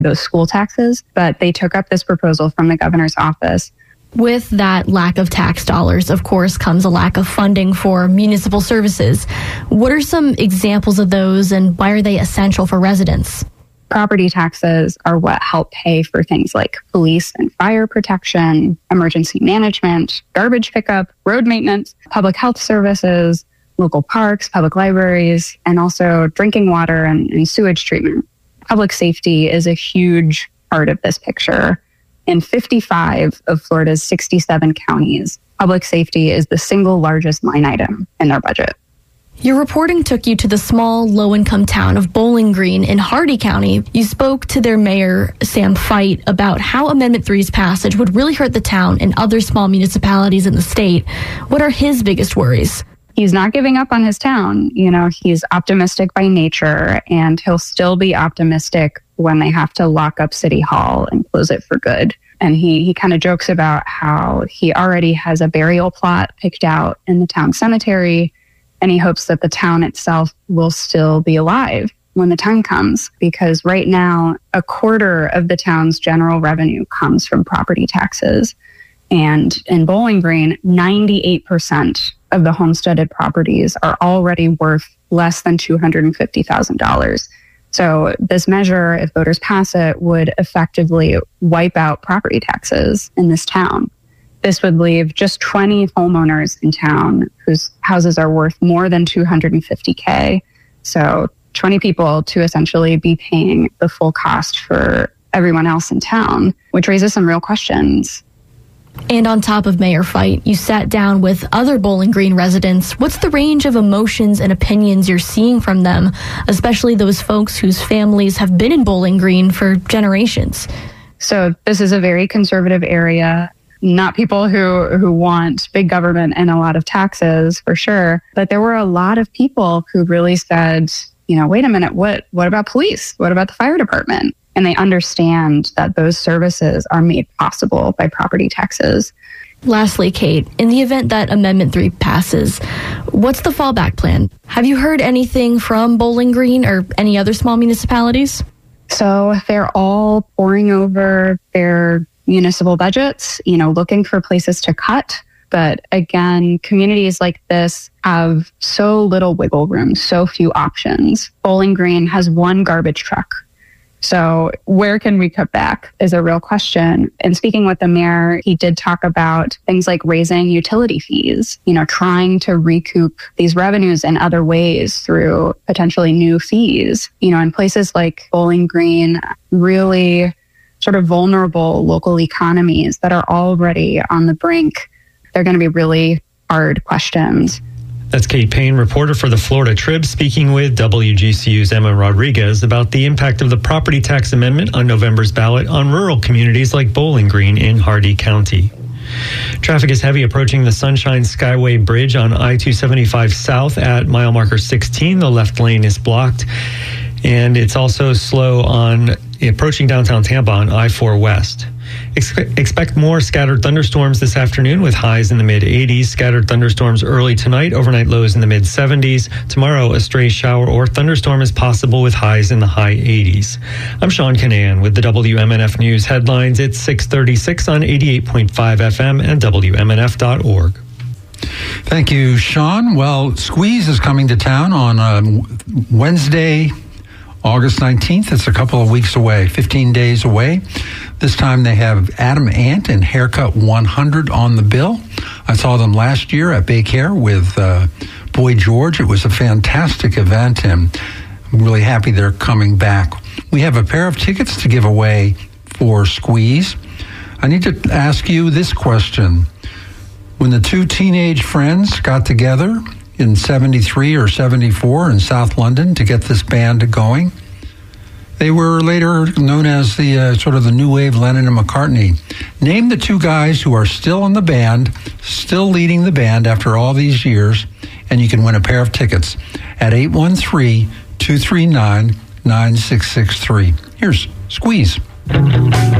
those school taxes, but they took up this proposal from the governor's office. With that lack of tax dollars, of course, comes a lack of funding for municipal services. What are some examples of those, and why are they essential for residents? Property taxes are what help pay for things like police and fire protection, emergency management, garbage pickup, road maintenance, public health services, local parks, public libraries, and also drinking water and sewage treatment. Public safety is a huge part of this picture. In 55 of Florida's 67 counties, public safety is the single largest line item in their budget. Your reporting took you to the small, low-income town of Bowling Green in Hardee County. You spoke to their mayor, Sam Fite, about how Amendment 3's passage would really hurt the town and other small municipalities in the state. What are his biggest worries? He's not giving up on his town. He's optimistic by nature, and he'll still be optimistic when they have to lock up City Hall and close it for good. And he kind of jokes about how he already has a burial plot picked out in the town cemetery, and he hopes that the town itself will still be alive when the time comes, because right now, a quarter of the town's general revenue comes from property taxes. And in Bowling Green, 98% of the homesteaded properties are already worth less than $250,000. So this measure, if voters pass it, would effectively wipe out property taxes in this town. This would leave just 20 homeowners in town whose houses are worth more than $250K. So 20 people to essentially be paying the full cost for everyone else in town, which raises some real questions. And on top of Mayor Fite, you sat down with other Bowling Green residents. What's the range of emotions and opinions you're seeing from them, especially those folks whose families have been in Bowling Green for generations? So this is a very conservative area. Not people who want big government and a lot of taxes, for sure. But there were a lot of people who really said, wait a minute, what about police? What about the fire department? And they understand that those services are made possible by property taxes. Lastly, Kate, in the event that Amendment 3 passes, what's the fallback plan? Have you heard anything from Bowling Green or any other small municipalities? So they're all poring over their municipal budgets, looking for places to cut. But again, communities like this have so little wiggle room, so few options. Bowling Green has one garbage truck. So where can we cut back is a real question. And speaking with the mayor, he did talk about things like raising utility fees, trying to recoup these revenues in other ways through potentially new fees. In places like Bowling Green, really sort of vulnerable local economies that are already on the brink. They're going to be really hard questions. That's Kate Payne, reporter for the Florida Trib, speaking with WGCU's Emma Rodriguez about the impact of the property tax amendment on November's ballot on rural communities like Bowling Green in Hardee County. Traffic is heavy approaching the Sunshine Skyway Bridge on I-275 South at mile marker 16. The left lane is blocked. And it's also slow on approaching downtown Tampa on I-4 West. Expect more scattered thunderstorms this afternoon with highs in the mid-80s. Scattered thunderstorms early tonight, overnight lows in the mid-70s. Tomorrow, a stray shower or thunderstorm is possible with highs in the high 80s. I'm Sean Canan with the WMNF News headlines. It's 6:36 on 88.5 FM and WMNF.org. Thank you, Sean. Well, Squeeze is coming to town on Wednesday, August 19th. It's a couple of weeks away, 15 days away. This time they have Adam Ant and Haircut 100 on the bill. I saw them last year at Bake Hair with Boy George. It was a fantastic event, and I'm really happy they're coming back. We have a pair of tickets to give away for Squeeze. I need to ask you this question. When the two teenage friends got together in 73 or 74 in South London to get this band going, they were later known as the sort of the new wave Lennon and McCartney. Name the two guys who are still in the band, still leading the band after all these years, and you can win a pair of tickets at 813-239-9663. Here's Squeeze.